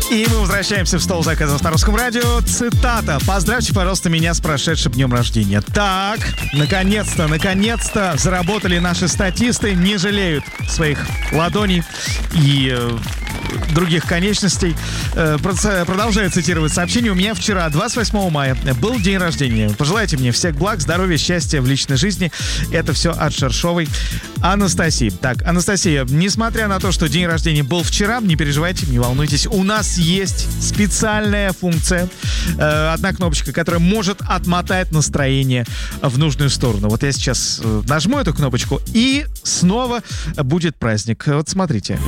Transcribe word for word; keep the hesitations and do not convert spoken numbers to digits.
И мы возвращаемся в стол заказов на Русском радио. Цитата. «Поздравьте, пожалуйста, меня с прошедшим днем рождения». Так, наконец-то, наконец-то заработали наши статисты. Не жалеют своих ладоней и э, других конечностей. Э, продолжаю цитировать сообщение. У меня вчера, двадцать восьмого мая, был день рождения. Пожелайте мне всех благ, здоровья, счастья в личной жизни. Это все от Шершовой Анастасии. Так, Анастасия, несмотря на то, что день рождения был вчера, не переживайте, не волнуйтесь. У нас есть специальная функция, э, одна кнопочка, которая может отмотать настроение в нужную сторону. Вот я сейчас э, нажму эту кнопочку, и снова будет праздник. Вот смотрите.